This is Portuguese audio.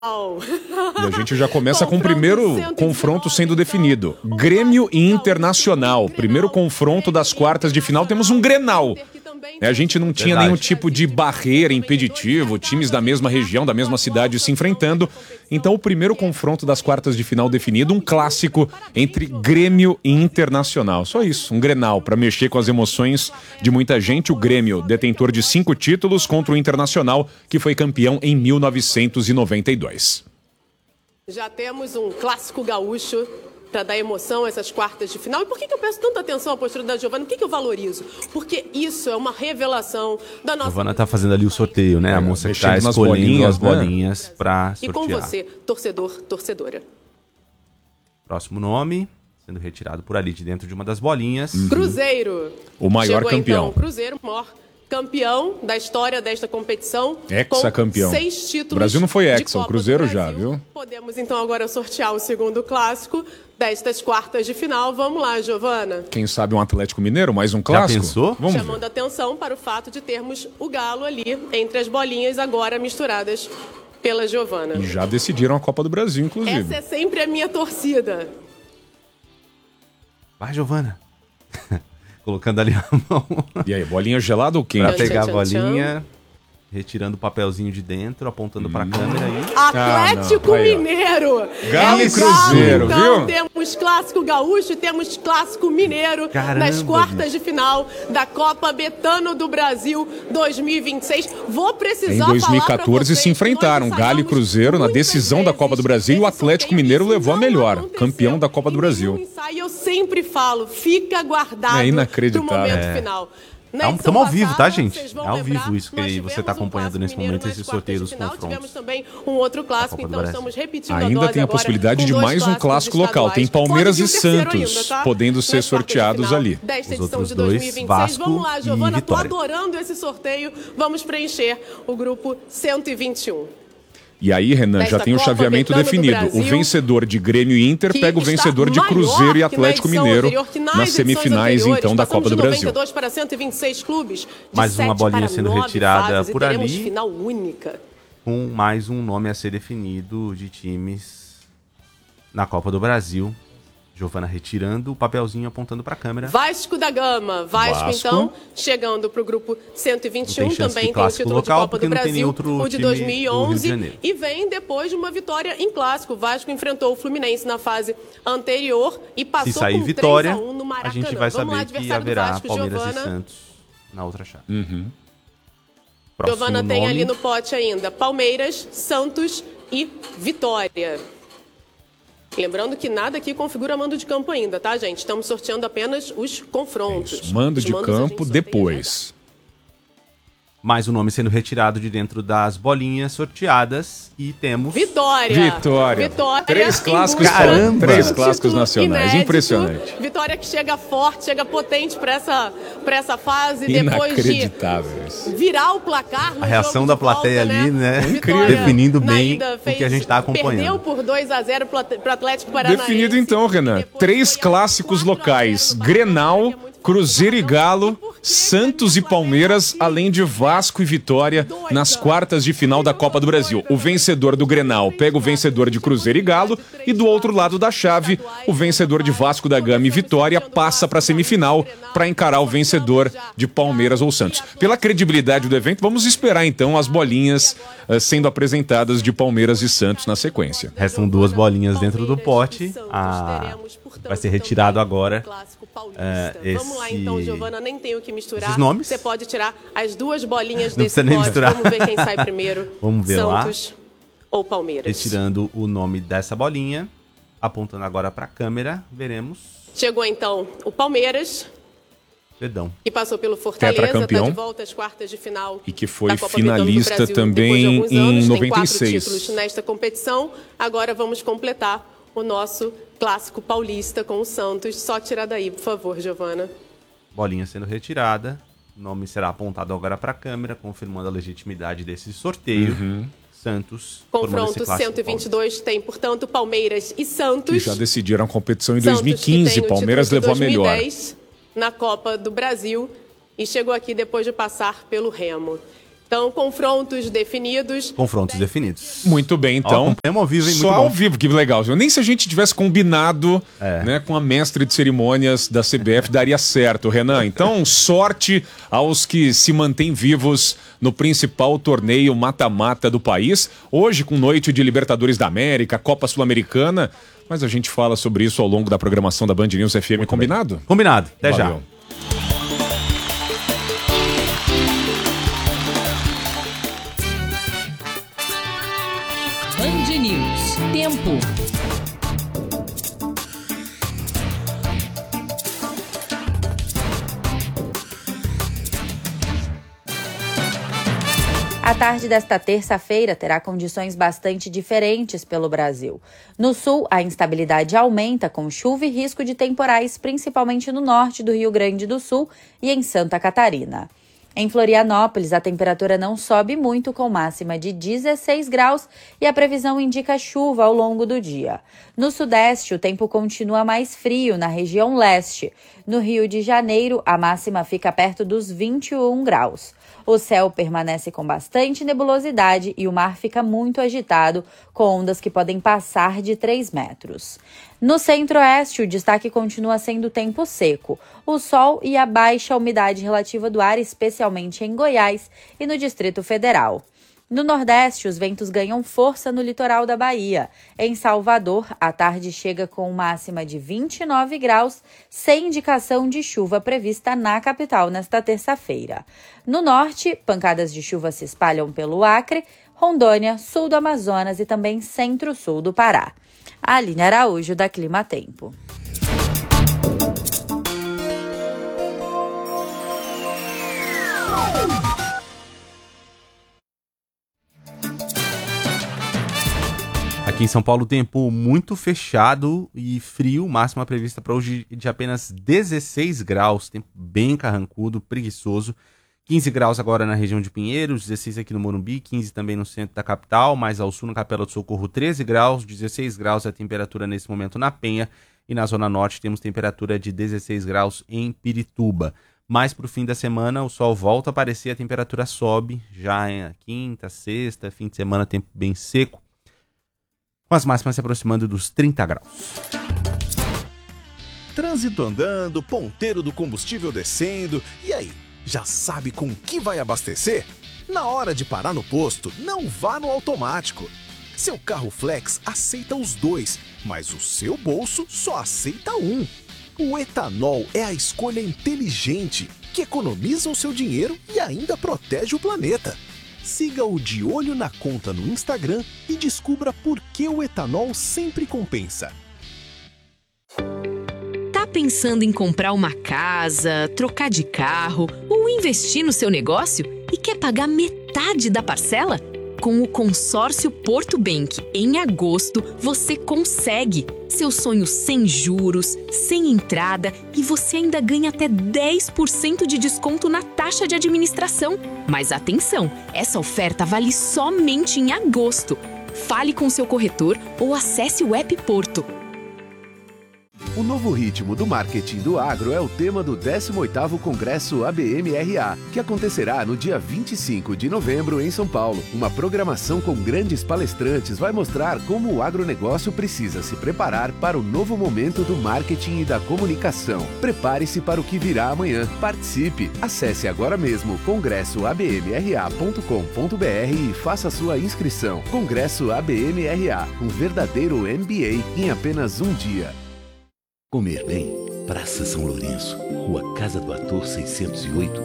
E a gente já começa com o primeiro confronto sendo definido. Grêmio e Internacional. Primeiro confronto das quartas de final. Temos um Grenal. A gente não tinha nenhum tipo de barreira, impeditivo, times da mesma região, da mesma cidade se enfrentando. Então o primeiro confronto das quartas de final definido, um clássico entre Grêmio e Internacional. Só isso, um Grenal para mexer com as emoções de muita gente. O Grêmio, detentor de 5 títulos, contra o Internacional, que foi campeão em 1992. Já temos um clássico gaúcho para dar emoção a essas quartas de final. E por que eu presto tanta atenção à postura da Giovana? Por que eu valorizo? Porque isso é uma revelação da nossa... Giovana tá fazendo ali o sorteio, né? A moça que tá escolhendo as bolinhas para sortear. E com você, torcedor, torcedora. Próximo nome, sendo retirado por ali de dentro de uma das bolinhas. Cruzeiro. O maior campeão. Então, Cruzeiro, o maior campeão da história desta competição. Hexa-campeão. Com 6 títulos. O Brasil não foi hexa, o Cruzeiro já, viu? Podemos então agora sortear o segundo clássico destas quartas de final. Vamos lá, Giovana. Quem sabe um Atlético Mineiro, mais um clássico? Já pensou? Vamos Chamando a atenção para o fato de termos o Galo ali entre as bolinhas agora misturadas pela Giovana. E já decidiram a Copa do Brasil, inclusive. Essa é sempre a minha torcida. Vai, Giovana. Colocando ali a mão. E aí, bolinha gelada ou quente? Pra pegar a bolinha, retirando o papelzinho de dentro, apontando pra câmera aí. Atlético Mineiro! Galo e Cruzeiro, então, viu? Temos clássico gaúcho e temos clássico mineiro. Caramba, nas quartas de final da Copa Betano do Brasil 2026. Vou precisar Em 2014 se enfrentaram Galo e Cruzeiro na decisão da Copa do Brasil e o Atlético Mineiro levou a melhor, campeão da Copa do Brasil. Eu sempre falo, fica guardado É inacreditável. pro momento final. Estamos ao vivo, tá, gente? É ao vivo isso que você está acompanhando nesse momento, esse sorteio dos confrontos. Tivemos também um outro clássico, então estamos repetindo Ainda tem a possibilidade de mais um clássico local. Tem Palmeiras e Santos podendo ser sorteados ali. Os outros dois, Vasco Vamos lá, Giovana, e Vitória. tô adorando esse sorteio. Vamos preencher o grupo 121. E aí, Renan, já tem o chaveamento definido. O vencedor de Grêmio e Inter pega o vencedor de Cruzeiro e Atlético Mineiro nas semifinais, então, da Copa do Brasil. Para 126 clubes, mais uma bolinha sendo retirada por ali. Final única. Com mais um nome a ser definido de times na Copa do Brasil. Giovana retirando o papelzinho, apontando para a câmera. Vasco da Gama. Vasco, então, chegando para o grupo 121. Também tem o título local, de Copa do Brasil, o de 2011. E vem depois de uma vitória em clássico. O Vasco enfrentou o Fluminense na fase anterior e passou Se sair com vitória, 3-1 no Maracanã. a gente vai saber que haverá Palmeiras e Santos na outra chave. Giovana tem ali no pote ainda Palmeiras, Santos e Vitória. Lembrando que nada aqui configura mando de campo ainda, tá, gente? Estamos sorteando apenas os confrontos. Isso, mando de campo depois. Mais um nome sendo retirado de dentro das bolinhas sorteadas e temos... Vitória! 3 clássicos, caramba! 3 clássicos nacionais, inédito. Impressionante. Vitória que chega forte, chega potente para essa fase, depois de virar o placar no a reação jogo da de volta, plateia ali, né? Vitória, definindo bem o que a gente está acompanhando. Perdeu por 2-0 para Atlético Paranaense. Definido então, Renan. 3 clássicos locais. Grenal, Cruzeiro e Galo, Santos e Palmeiras, além de Vasco e Vitória nas quartas de final da Copa do Brasil. O vencedor do Grenal pega o vencedor de Cruzeiro e Galo e do outro lado da chave, o vencedor de Vasco da Gama e Vitória passa para a semifinal para encarar o vencedor de Palmeiras ou Santos. Pela credibilidade do evento, vamos esperar então as bolinhas sendo apresentadas de Palmeiras e Santos na sequência. Restam 2 bolinhas dentro do pote. Vai ser retirado agora Vamos lá então, Giovana, nem tenho que misturar. Esses nomes? Você pode tirar as 2 bolinhas Não desse nem pote. misturar. Vamos ver quem sai primeiro. Vamos ver Santos ou Palmeiras. Retirando o nome dessa bolinha, apontando agora para a câmera, veremos. Chegou então o Palmeiras. Perdão. Que passou pelo Fortaleza, tetracampeão, tá de volta às quartas de final. E que foi finalista também em 96. Tem 4 títulos nesta competição. Agora vamos completar o nosso clássico paulista com o Santos. Só tirar daí, por favor, Giovana. Bolinha sendo retirada. O nome será apontado agora para a câmera, confirmando a legitimidade desse sorteio. Santos. Confronto 122 tem, portanto, Palmeiras e Santos. Que já decidiram a competição em 2015. Palmeiras levou a melhor. Na Copa do Brasil e chegou aqui depois de passar pelo Remo. Então, confrontos definidos. Confrontos definidos. Muito bem, então. Acompanhamos ao vivo, hein? Só ao vivo, que legal. Nem se a gente tivesse combinado né, com a mestre de cerimônias da CBF, daria certo, Renan. Então, sorte aos que se mantêm vivos no principal torneio mata-mata do país. Hoje, com noite de Libertadores da América, Copa Sul-Americana. Mas a gente fala sobre isso ao longo da programação da Band News FM. Muito combinado? Bem. Combinado. Até Valeu. já. Band News. Tempo. A tarde desta terça-feira terá condições bastante diferentes pelo Brasil. No sul, a instabilidade aumenta com chuva e risco de temporais, principalmente no norte do Rio Grande do Sul e em Santa Catarina. Em Florianópolis, a temperatura não sobe muito, com máxima de 16 graus, e a previsão indica chuva ao longo do dia. No sudeste, o tempo continua mais frio na região leste. No Rio de Janeiro, a máxima fica perto dos 21 graus. O céu permanece com bastante nebulosidade e o mar fica muito agitado, com ondas que podem passar de 3 metros. No centro-oeste, o destaque continua sendo o tempo seco, o sol e a baixa umidade relativa do ar, especialmente em Goiás e no Distrito Federal. No Nordeste, os ventos ganham força no litoral da Bahia. Em Salvador, a tarde chega com máxima de 29 graus, sem indicação de chuva prevista na capital nesta terça-feira. No Norte, pancadas de chuva se espalham pelo Acre, Rondônia, sul do Amazonas e também centro-sul do Pará. Aline Araújo, da Clima Tempo. Aqui em São Paulo, tempo muito fechado e frio, máxima prevista para hoje de apenas 16 graus, tempo bem carrancudo, preguiçoso. 15 graus agora na região de Pinheiros, 16 aqui no Morumbi, 15 também no centro da capital, mais ao sul, na Capela do Socorro, 13 graus, 16 graus a temperatura nesse momento na Penha, e na Zona Norte temos temperatura de 16 graus em Pirituba. Mais para o fim da semana, o sol volta a aparecer, a temperatura sobe, já em quinta, sexta, fim de semana, tempo bem seco, com as máximas se aproximando dos 30 graus. Trânsito andando, ponteiro do combustível descendo, e aí? Já sabe com que vai abastecer? Na hora de parar no posto, não vá no automático. Seu carro flex aceita os dois, mas o seu bolso só aceita um. O etanol é a escolha inteligente, que economiza o seu dinheiro e ainda protege o planeta. Siga o De Olho na Conta no Instagram e descubra por que o etanol sempre compensa. Tá pensando em comprar uma casa, trocar de carro ou investir no seu negócio e quer pagar metade da parcela? Com o consórcio Porto Bank, em agosto, você consegue. Seu sonho sem juros, sem entrada, e você ainda ganha até 10% de desconto na taxa de administração. Mas atenção, essa oferta vale somente em agosto. Fale com seu corretor ou acesse o app Porto. O novo ritmo do marketing do agro é o tema do 18º Congresso ABM-RA, que acontecerá no dia 25 de novembro em São Paulo. Uma programação com grandes palestrantes vai mostrar como o agronegócio precisa se preparar para o novo momento do marketing e da comunicação. Prepare-se para o que virá amanhã. Participe! Acesse agora mesmo congressoabmra.com.br e faça sua inscrição. Congresso ABM-RA, um verdadeiro MBA em apenas um dia. Comer bem, Praça São Lourenço, Rua Casa do Ator 608,